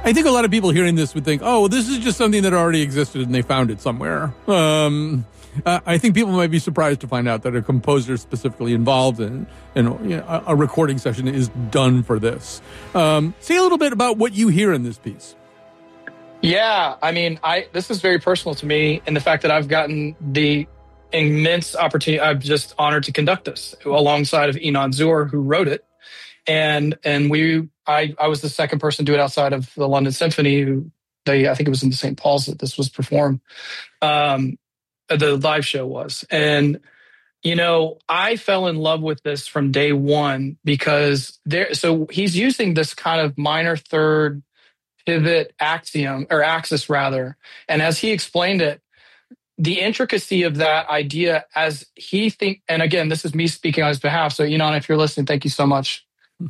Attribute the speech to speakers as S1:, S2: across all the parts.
S1: I think a lot of people hearing this would think, oh, well, this is just something that already existed and they found it somewhere. I think people might be surprised to find out that a composer specifically involved in a recording session is done for this. Say a little bit about what you hear in this piece.
S2: Yeah, I mean, this is very personal to me in the fact that I've gotten the immense opportunity. I'm just honored to conduct this alongside of Inon Zur, who wrote it. And I was the second person to do it outside of the London Symphony, I think it was in St. Paul's that this was performed. The live show was. And, I fell in love with this from day one because so he's using this kind of minor third pivot axis rather. And as he explained it, the intricacy of that idea as and again, this is me speaking on his behalf. So, Inon, if you're listening, thank you so much.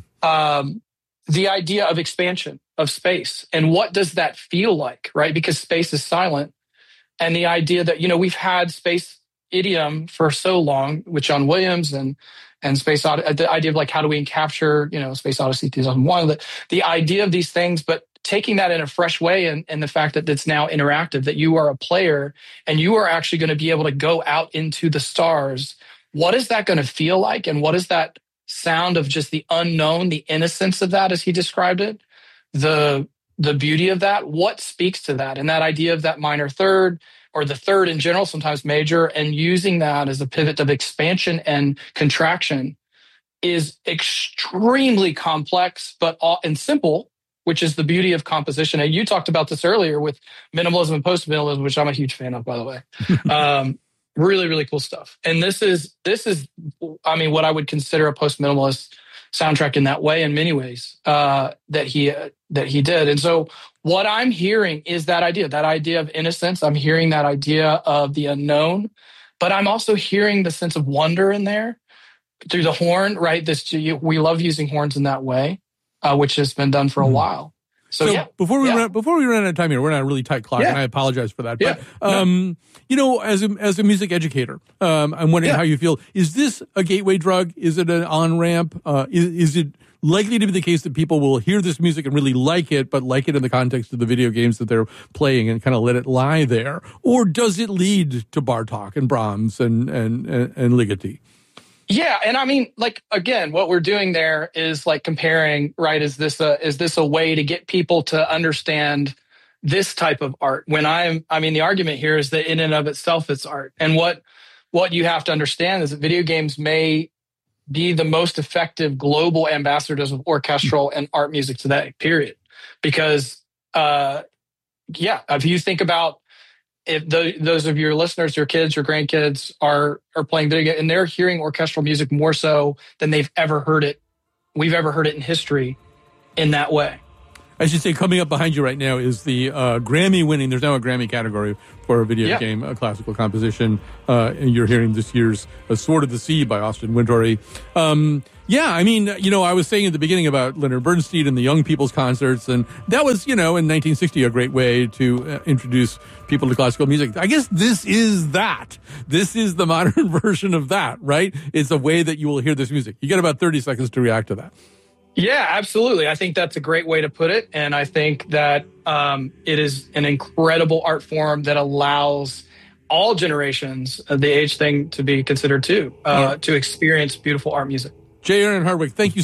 S2: The idea of expansion of space and what does that feel like, right? Because space is silent. And the idea that, we've had space idiom for so long with John Williams and Space Odyssey, the idea of like, how do we capture, Space Odyssey 2001, the idea of these things, but taking that in a fresh way and the fact that it's now interactive, that you are a player and you are actually going to be able to go out into the stars. What is that going to feel like? And what is that sound of just the unknown, the innocence of that, as he described it, the beauty of that? What speaks to that? And that idea of that minor third or the third in general, sometimes major, and using that as a pivot of expansion and contraction is extremely complex, and simple, which is the beauty of composition. And you talked about this earlier with minimalism and post-minimalism, which I'm a huge fan of, by the way. Really, really cool stuff. And this is, I mean, what I would consider a post-minimalist soundtrack in that way, in many ways, that he did. And so what I'm hearing is that idea of innocence. I'm hearing that idea of the unknown, but I'm also hearing the sense of wonder in there through the horn, right? We love using horns in that way. Which has been done for a while. So yeah.
S1: Before we run out of time here, we're on a really tight clock, and I apologize for that.
S2: Yeah.
S1: But as a music educator, I'm wondering how you feel. Is this a gateway drug? Is it an on ramp? Is it likely to be the case that people will hear this music and really like it, but like it in the context of the video games that they're playing and kind of let it lie there, or does it lead to Bartók and Brahms and Ligeti?
S2: Yeah, and I mean, like, again, what we're doing there is like comparing, right? Is this a way to get people to understand this type of art? The argument here is that in and of itself, it's art. And what you have to understand is that video games may be the most effective global ambassadors of orchestral and art music today, period. Because, if you think about if those of your listeners, your kids, your grandkids are playing video games and they're hearing orchestral music more so than we've ever heard it in history in that way.
S1: I should say, coming up behind you right now is the Grammy-winning. There's now a Grammy category for a video game, a classical composition, and you're hearing this year's "Sword of the Sea" by Austin Wintory. I was saying at the beginning about Leonard Bernstein and the Young People's Concerts, and that was, in 1960, a great way to introduce people to classical music. I guess this is that. This is the modern version of that, right? It's a way that you will hear this music. You get about 30 seconds to react to that.
S2: Yeah, absolutely. I think that's a great way to put it. And I think that it is an incredible art form that allows all generations, the age thing to be considered too, to experience beautiful art music.
S1: J. Aaron Hardwick, thank you